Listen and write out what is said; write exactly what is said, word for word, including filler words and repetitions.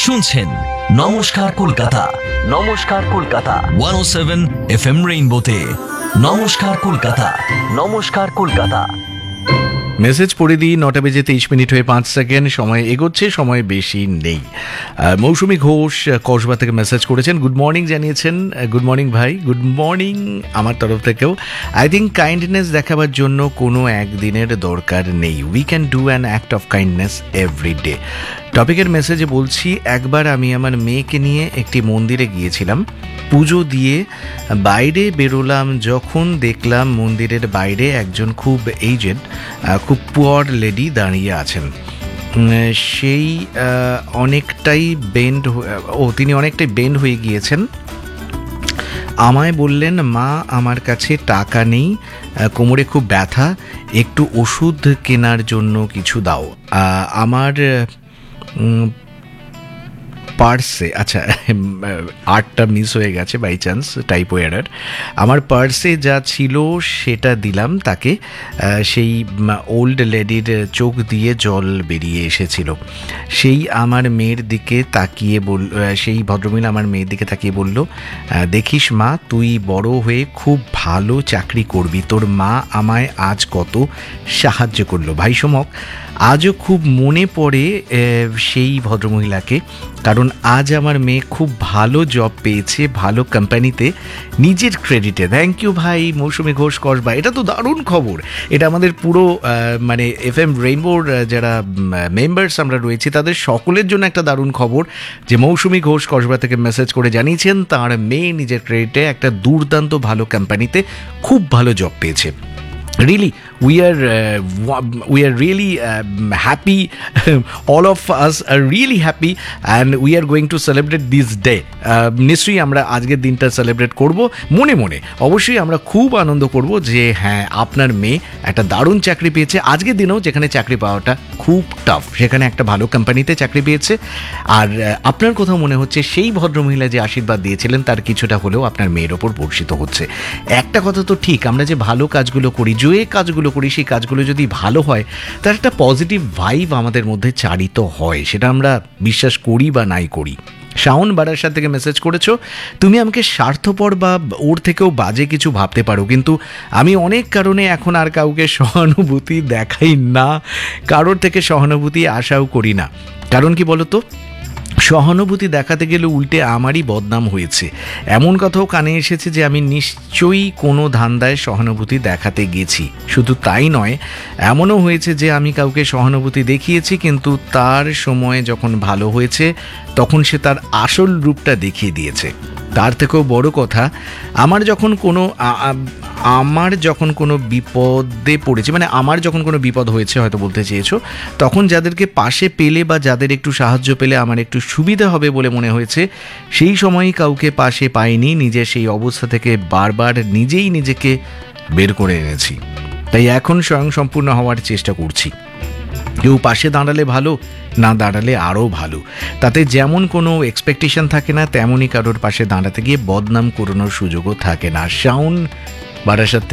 শুনছেন নমস্কার কলকাতা, নমস্কার কলকাতা ওয়ান ও সেভেন এফ এম রেইনবোতে। নমস্কার কলকাতা, নমস্কার কলকাতা। মেসেজ পড়ে দিই, নটা বেজে তেইশ মিনিট হয়ে পাঁচ সেকেন্ড, সময় এগোচ্ছে, সময় বেশি নেই। মৌসুমী ঘোষ কসবা থেকে মেসেজ করেছেন, গুড মর্নিং জানিয়েছেন। গুড মর্নিং ভাই, গুড মর্নিং আমার তরফ থেকেও। আই থিঙ্ক কাইন্ডনেস দেখাবার জন্য কোনো একদিনের দরকার নেই। We can do an act of kindness every day. টপিকের মেসেজে বলছি, একবার আমি আমার মেয়েকে নিয়ে একটি মন্দিরে গিয়েছিলাম। পুজো দিয়ে বাইরে বেরোলাম, যখন দেখলাম মন্দিরের বাইরে একজন খুব এইজেড, খুব পুয়ার লেডি দাঁড়িয়ে আছেন। সেই অনেকটাই বেন্ড, ও তিনি অনেকটাই বেন্ড হয়ে গিয়েছেন। আমায় বললেন, মা আমার কাছে টাকা নেই, কোমরে খুব ব্যথা, একটু ওষুধ কেনার জন্য কিছু দাও। আমার পার্সে, আচ্ছা আর্টটা মিস হয়ে গেছে বাই চান্স, টাইপো এরার। আমার পার্সে যা ছিল সেটা দিলাম তাকে। সেই ওল্ড লেডির চোখ দিয়ে জল বেরিয়ে এসেছিল। সেই আমার মেয়ের দিকে তাকিয়ে বল সেই ভদ্রমহিলা আমার মেয়ের দিকে তাকিয়ে বলল, দেখিস মা, তুই বড় হয়ে খুব ভালো চাকরি করবি, তোর মা আমায় আজ কত সাহায্য করলো। ভাই সমক, আজও খুব মনে পড়ে সেই ভদ্রমহিলাকে, কারণ আজ আমার মেয়ে খুব ভালো জব পেয়েছে, ভালো কোম্পানিতে, নিজের ক্রেডিটে। থ্যাংক ইউ ভাই মৌসুমী ঘোষ কসবা। এটা তো দারুণ খবর। এটা আমাদের পুরো মানে এফ এম রেইনবোর যারা মেম্বার্স আমরা রয়েছি তাদের সকলের জন্য একটা দারুণ খবর যে মৌসুমী ঘোষ কসবা থেকে মেসেজ করে জানিয়েছেন তাঁর মেয়ে নিজের ক্রেডিটে একটা দুর্দান্ত ভালো কোম্পানিতে খুব ভালো জব পেয়েছে। Really, we are uh, we are really uh, happy. All of us are really happy, and we are going to celebrate this day. নিশ্চয়ই আমরা আজকের দিনটা সেলিব্রেট করব মনে মনে। অবশ্যই আমরা খুব আনন্দ করব যে হ্যাঁ, আপনার মেয়ে একটা দারুণ চাকরি পেয়েছে। আজকের দিনেও যেখানে চাকরি পাওয়াটা খুব টাফ, সেখানে একটা ভালো কোম্পানিতে চাকরি পেয়েছে। আর আপনার কোথাও মনে হচ্ছে সেই ভদ্রমহিলা যে আশীর্বাদ দিয়েছিলেন তার কিছুটা হলেও আপনার মেয়ের ওপর বর্ষিত হচ্ছে। একটা কথা তো ঠিক, আমরা যে ভালো কাজগুলো করি, যে কাজগুলো করি, সেই কাজগুলো যদি ভালো হয় তার একটা পজিটিভ ভাইব আমাদের মধ্যে চারিত হয়, সেটা আমরা বিশ্বাস করি বা নাই করি। শাওন বারাসাত থেকে মেসেজ করেছো, তুমি আমাকে স্বার্থপর বা ওর থেকেও বাজে কিছু ভাবতে পারো, কিন্তু আমি অনেক কারণে এখন আর কাউকে সহানুভূতি দেখাই না, কারোর থেকে সহানুভূতি আশাও করি না। কারণ কি বলো তো, সহানুভূতি দেখাতে গেলে উল্টে আমারই বদনাম হয়েছে। এমন কথাও কানে এসেছে যে আমি নিশ্চয়ই কোনো ধান্দায় সহানুভূতি দেখাতে গেছি। শুধু তাই নয়, এমনও হয়েছে যে আমি কাউকে সহানুভূতি দেখিয়েছি, কিন্তু তার সময় যখন ভালো হয়েছে তখন সে তার আসল রূপটা দেখিয়ে দিয়েছে। তার থেকেও বড় কথা, আমার যখন কোনো আমার যখন কোনো বিপদে পড়েছে, মানে আমার যখন কোনো বিপদ হয়েছে হয়তো বলতে চেয়েছো, তখন যাদেরকে পাশে পেলে বা যাদের একটু সাহায্য পেলে আমার একটু সুবিধা হবে বলে মনে হয়েছে, সেই সময়ই কাউকে পাশে পাইনি। নিজের সেই অবস্থা থেকে বারবার নিজেই নিজেকে বের করে এনেছি। তাই এখন স্বয়ংসম্পূর্ণ হওয়ার চেষ্টা করছি। কেউ পাশে দাঁড়ালে ভালো, না দাঁড়ালে আরও ভালো। তাতে যেমন কোনো এক্সপেকটেশন থাকে না, তেমনই কারোর পাশে দাঁড়াতে গিয়ে বদনাম করানোর সুযোগও থাকে না। শাওন বারাসাত